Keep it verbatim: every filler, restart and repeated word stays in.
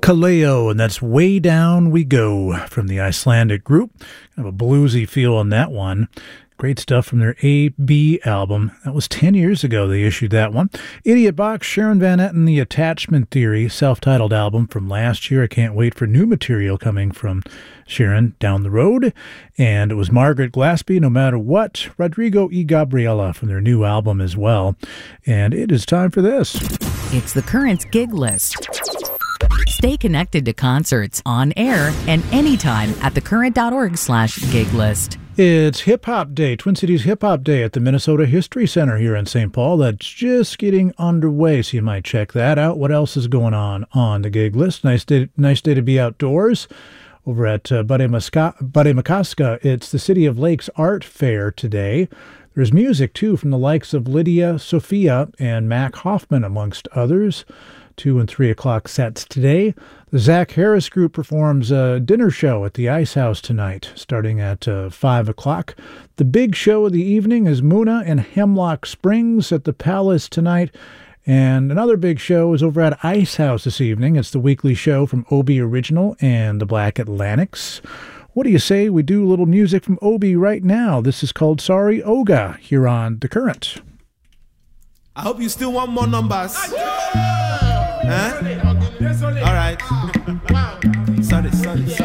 Kaleo, and that's Way Down We Go from the Icelandic group. Kind of a bluesy feel on that one. Great stuff from their A B album. That was ten years ago they issued that one. Idiot Box, Sharon Van Etten, The Attachment Theory, self-titled album from last year. I can't wait for new material coming from Sharon down the road. And it was Margaret Glaspie, No Matter What. Rodrigo y Gabriela from their new album as well. And it is time for this. It's the Currents Gig List. Stay connected to concerts on air and anytime at thecurrent.org slash gig list. It's Hip Hop Day, Twin Cities Hip Hop Day at the Minnesota History Center here in Saint Paul. That's just getting underway, so you might check that out. What else is going on on the gig list? Nice day, nice day to be outdoors. Over at uh, Buddy Makaska, it's the City of Lakes Art Fair today. There's music, too, from the likes of Lydia Sophia and Mac Hoffman, amongst others. Two and three o'clock sets today. The Zach Harris Group performs a dinner show at the Ice House tonight, starting at uh, five o'clock. The big show of the evening is Muna and Hemlock Springs at the Palace tonight. And another big show is over at Ice House this evening. It's the weekly show from Obi Original and the Black Atlantics. What do you say we do a little music from Obi right now? This is called Sorry Oga here on The Current. I hope you still want more numbers. Huh? All right. Sorry, sorry, sorry.